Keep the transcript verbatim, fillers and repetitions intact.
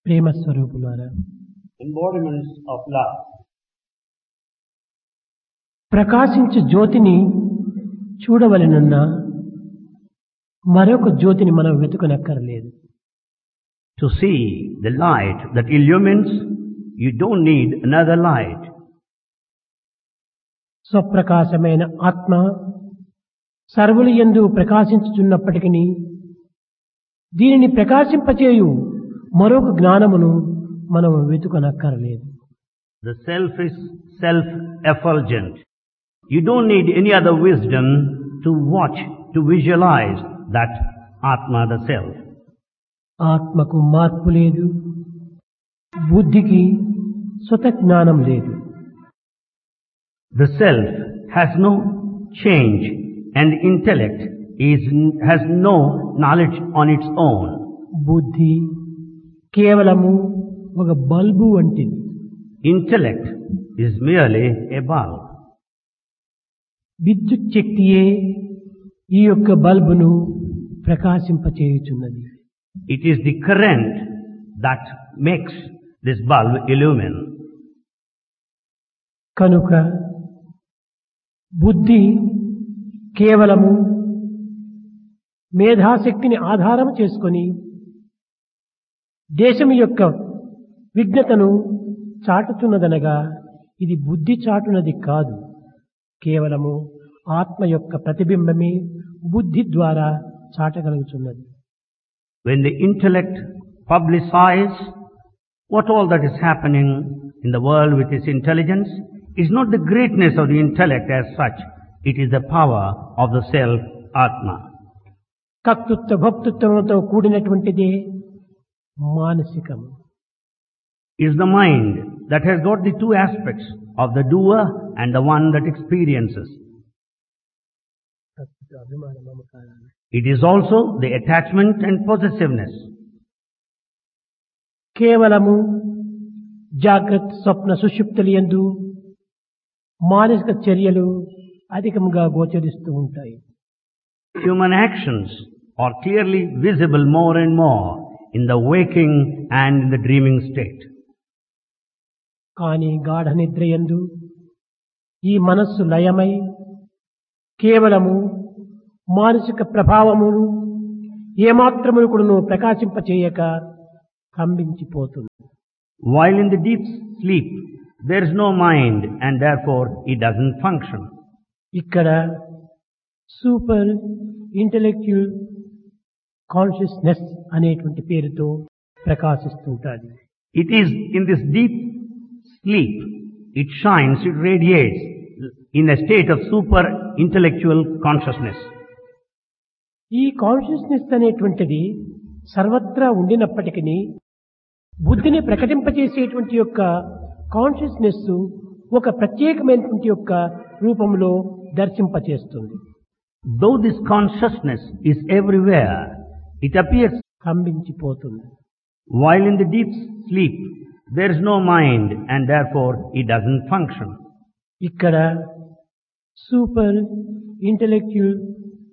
ప్రేమ స్వరూపులారా, embodiments of love. ప్రకాశించు జ్యోతిని చూడవలెనన్నా మరొక జ్యోతిని మనం వెతుకనక్కర్లేదు. To see the light that illumines, you don't need another light. స్వప్రకాశమైన ఆత్మ సర్వుల యందు ప్రకాశించుచున్నప్పటికీ దీనిని ప్రకాశింపచేయు మరొక జ్ఞానమును మనం వెతుకనక్కర్లేదు. The self is self-effulgent. You don't need any other wisdom to watch, to visualize that Atma, the self. ఆత్మకు మార్పు లేదు, బుద్ధికి స్వత జ్ఞానం లేదు. The self has no change and intellect is, has no knowledge on its own. బుద్ధి కేవలము ఒక bulb వంటిది. Intellect is merely a bulb. విద్యుత్ శక్తియే ఈ యొక్క బల్బును ప్రకాశింపచేయుచున్నది. It is the current that makes this bulb illumine. కనుక బుద్ధి కేవలము మేధాశక్తిని ఆధారం చేసుకొని దేశం యొక్క విజ్ఞతను చాటుతున్నదనగా ఇది బుద్ధి చాటునది కాదు, కేవలము ఆత్మ యొక్క ప్రతిబింబమే బుద్ధి ద్వారా చాటగలుగుతున్నది. When the intellect publicizes what all that is happening in the world with its intelligence, is not the greatness of the intellect as such, it is the power of the self, Atma. కర్తృత్వ భోక్తృత్వంతో కూడినటువంటిదే మానసికము. Is the mind that has got the two aspects of the doer and the one that experiences. It is also the attachment and possessiveness. కేవలము జాగ్రత్త స్వప్న సుషుప్తుల యందు మానసిక చర్యలు అధికంగా గోచరిస్తూ ఉంటాయి. Human actions are clearly visible more and more in the waking and in the dreaming state. కానీ గాఢ నిద్ర యందు ఈ మనస్సు లయమై కేవలము మానసిక ప్రభావమును ఏమాత్రమును కూడాను ప్రకాశింపచేయక కంపించిపోతుంది. While in the deep sleep, there is no mind and therefore it doesn't function. ఇక్కడ సూపర్ ఇంటెలెక్చువల్ కాన్షియస్నెస్ అనేటువంటి పేరుతో ప్రకాశిస్తుంటుంది. It is in this deep sleep, it shines, it radiates in a state of super intellectual consciousness. ఈ consciousness అనేటువంటిది సర్వత్రా ఉండినప్పటికీ బుద్ధిని ప్రకటింపచేసేటువంటి యొక్క consciousness ఒక ప్రత్యేకమైనటువంటి యొక్క రూపంలో దర్శింపచేస్తుంది. Though this consciousness is everywhere, it appears కంపించిపోతుంది. while in the deep sleep, there is no mind and therefore it doesn't function. ఇక్కడ సూపర్ ఇంటెలెక్చువల్